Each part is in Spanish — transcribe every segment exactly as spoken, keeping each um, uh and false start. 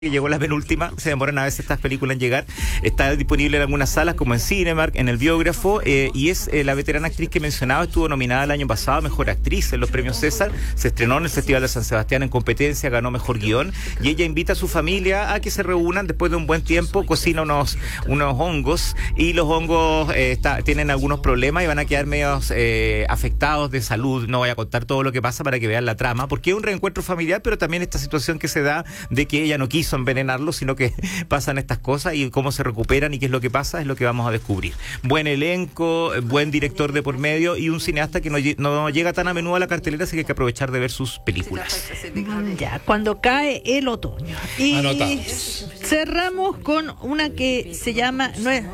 que llegó la penúltima, se demoran a veces estas películas en llegar. Está disponible en algunas salas como en Cinemark, en El Biógrafo, eh, y es eh, la veterana actriz que mencionaba, estuvo nominada el año pasado a Mejor Actriz en los premios César, se estrenó en el Festival de San Sebastián en competencia, ganó Mejor Guión, y ella invita a su familia a que se reúnan después de un buen tiempo, cocina unos, unos hongos, y los hongos eh, está, tienen algunos problemas y van a quedar medios eh, afectados de salud. No voy a contar todo lo que pasa para que vean la trama, porque es un reencuentro familiar, pero también esta situación que se da de que ella no quiso envenenarlo, sino que pasan estas cosas y cómo se recuperan y qué es lo que pasa es lo que vamos a descubrir. Buen elenco, buen director de por medio y un cineasta que no, no llega tan a menudo a la cartelera, así que hay que aprovechar de ver sus películas. Ya, cuando cae el otoño. Y Anotamos. Cerramos con una que se llama... No es,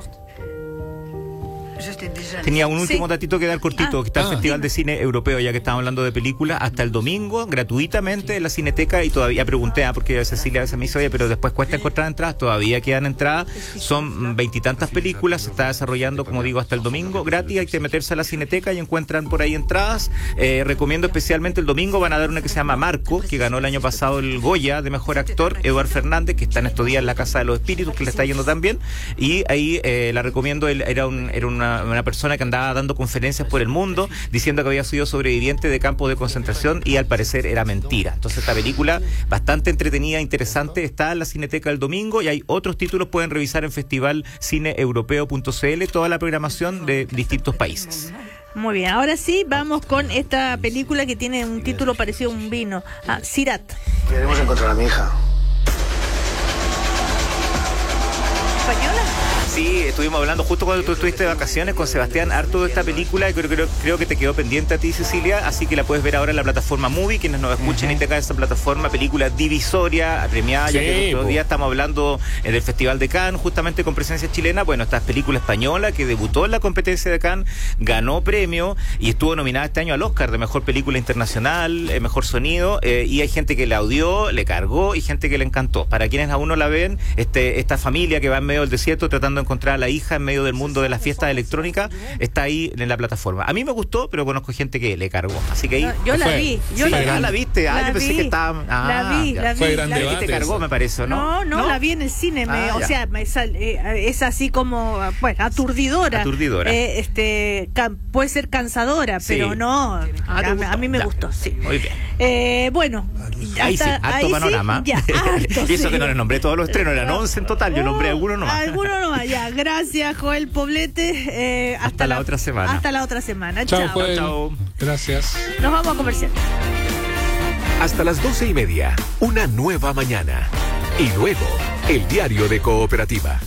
Tenía un último sí. datito que dar cortito, ah, que está el ah, Festival sí. de Cine Europeo, ya que estamos hablando de películas, hasta el domingo, gratuitamente en la Cineteca, y todavía pregunté, ah, porque Cecilia a veces me dice, oye, pero después cuesta encontrar entradas, todavía quedan entradas, son veintitantas películas, se está desarrollando, como digo, hasta el domingo, gratis, hay que meterse a la Cineteca y encuentran por ahí entradas. Eh, recomiendo especialmente el domingo, van a dar una que se llama Marco, que ganó el año pasado el Goya de Mejor Actor, Eduard Fernández, que está en estos días en la Casa de los Espíritus, que le está yendo tan bien, y ahí eh, la recomiendo, él era, un, era una una persona que andaba dando conferencias por el mundo diciendo que había sido sobreviviente de campos de concentración y al parecer era mentira. Entonces esta película bastante entretenida, interesante, está en la Cineteca el domingo y hay otros títulos, pueden revisar en festival cine europeo punto c l toda la programación de distintos países. Muy bien, ahora sí vamos con esta película que tiene un título parecido a un vino, ah, Sirat. Queremos encontrar a mi hija. ¿Española? Sí, estuvimos hablando justo cuando tú estuviste de vacaciones con Sebastián harto de esta película, y creo, creo, creo que te quedó pendiente a ti, Cecilia, así que la puedes ver ahora en la plataforma Movie, quienes nos escuchen uh-huh. y tengan esa plataforma, película divisoria, premiada, sí, ya que el otro día estamos hablando eh, del Festival de Cannes, justamente con presencia chilena. Bueno, esta película española que debutó en la competencia de Cannes, ganó premio y estuvo nominada este año al Oscar de Mejor Película Internacional, eh, Mejor Sonido, eh, y hay gente que la odió, le cargó, y gente que le encantó. Para quienes aún no la ven, este, esta familia que va en medio del desierto tratando de encontrar a la hija en medio del mundo de las fiestas electrónicas, está ahí en la plataforma. A mí me gustó, pero conozco gente que le cargó, así que ahí... No, yo la vi, yo sí, la vi. Ah, la viste, ah, la yo pensé vi, que estaba... Ah, la vi, ya. la vi. Fue gran la debate. Te cargó, me parece, ¿no? No, no, no, la vi en el cine, me, ah, o sea, me sal, eh, es así como, bueno, aturdidora. Aturdidora. Eh, este, can, puede ser cansadora, sí. pero no, ah, a, a mí me ya. gustó, sí. Muy bien. Eh, bueno, ahí hasta, sí, harto ahí panorama. Sí, ya, harto, y eso sí. que no les nombré todos los estrenos, eran once en total, yo nombré oh, algunos nomás. Algunos nomás, ya. Gracias, Joel Poblete. Eh, hasta, hasta la, la otra semana. Hasta la otra semana. Chao, chao. Joel. Chao. Gracias. Nos vamos a comercial. Hasta las doce y media, una nueva mañana. Y luego, el diario de Cooperativa.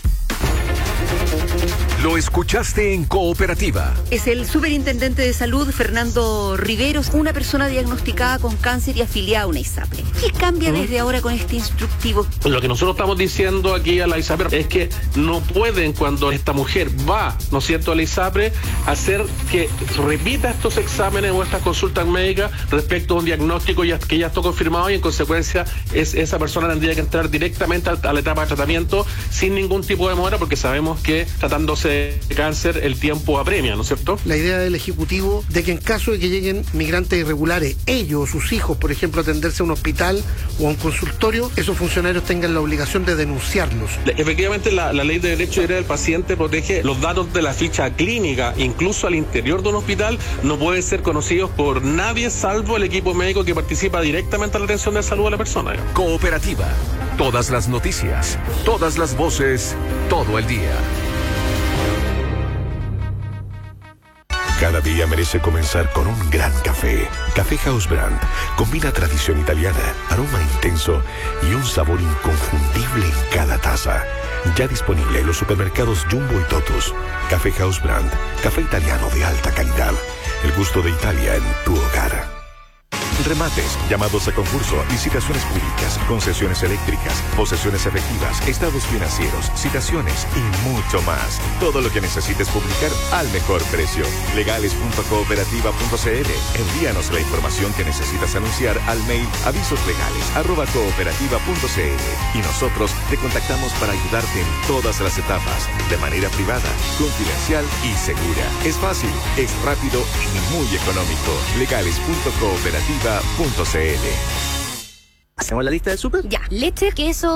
Lo escuchaste en Cooperativa. Es el superintendente de salud, Fernando Riveros, una persona diagnosticada con cáncer y afiliada a una ISAPRE. ¿Qué cambia desde ahora con este instructivo? Lo que nosotros estamos diciendo aquí a la ISAPRE es que no pueden, cuando esta mujer va, ¿no es cierto?, a la ISAPRE, hacer que repita estos exámenes o estas consultas médicas respecto a un diagnóstico ya, que ya está confirmado, y en consecuencia es, esa persona tendría que entrar directamente a, a la etapa de tratamiento sin ningún tipo de demora, porque sabemos que tratándose de cáncer el tiempo apremia, ¿no es cierto? La idea del Ejecutivo de que en caso de que lleguen migrantes irregulares, ellos o sus hijos, por ejemplo, atenderse a un hospital o a un consultorio, esos funcionarios tengan la obligación de denunciarlos. Efectivamente, la, la ley de derecho y deber del paciente protege los datos de la ficha clínica, incluso al interior de un hospital, no pueden ser conocidos por nadie salvo el equipo médico que participa directamente en la atención de salud de la persona. Cooperativa. Todas las noticias, todas las voces, todo el día. Cada día merece comenzar con un gran café. Café House Brand combina tradición italiana, aroma intenso y un sabor inconfundible en cada taza. Ya disponible en los supermercados Jumbo y Totus. Café House Brand, café italiano de alta calidad. El gusto de Italia en tu hogar. Remates, llamados a concurso, licitaciones públicas, concesiones eléctricas, posesiones efectivas, estados financieros, citaciones y mucho más. Todo lo que necesites publicar al mejor precio. legales punto cooperativa punto c l. Envíanos la información que necesitas anunciar al mail avisoslegales arroba cooperativa punto c l y nosotros te contactamos para ayudarte en todas las etapas, de manera privada, confidencial y segura. Es fácil, es rápido y muy económico. legales punto cooperativa punto c l. ¿Hacemos la lista del súper? Ya, leche, queso,